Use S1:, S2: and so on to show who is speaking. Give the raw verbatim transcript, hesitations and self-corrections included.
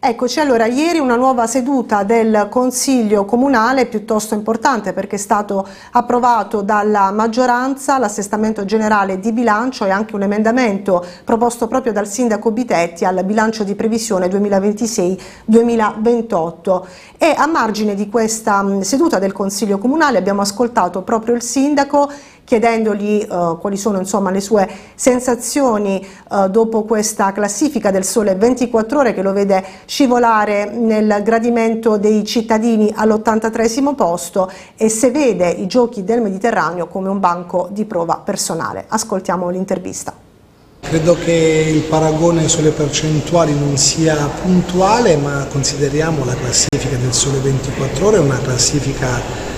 S1: Eccoci, allora ieri una nuova seduta del Consiglio Comunale piuttosto importante perché è stato approvato dalla maggioranza l'assestamento generale di bilancio e anche un emendamento proposto proprio dal sindaco Bitetti al bilancio di previsione duemilaventisei duemilaventotto e a margine di questa seduta del Consiglio Comunale abbiamo ascoltato proprio il sindaco chiedendogli eh, quali sono insomma le sue sensazioni eh, dopo questa classifica del Sole ventiquattro Ore che lo vede scivolare nel gradimento dei cittadini all'ottantatreesimo posto e se vede i Giochi del Mediterraneo come un banco di prova personale. Ascoltiamo l'intervista.
S2: Credo che il paragone sulle percentuali non sia puntuale, ma consideriamo la classifica del Sole ventiquattro Ore una classifica